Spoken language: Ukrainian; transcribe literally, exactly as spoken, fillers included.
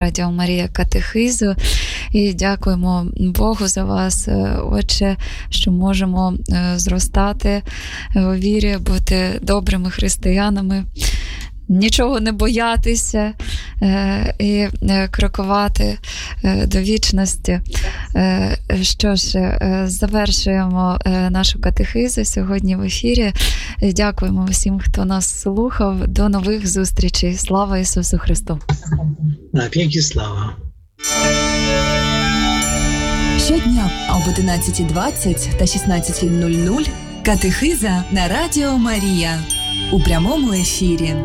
Радіо Марія Катехизу, і дякуємо Богу за вас, Отче, що можемо зростати у вірі, бути добрими християнами, нічого не боятися і крокувати до вічності. Що ж, завершуємо нашу катехизу сьогодні в ефірі. Дякуємо всім, хто нас слухав. До нових зустрічей. Слава Ісусу Христу! Навіки слава! Щодня об одинадцятій двадцять та шістнадцятій нуль нуль катехиза на Радіо Марія у прямому ефірі.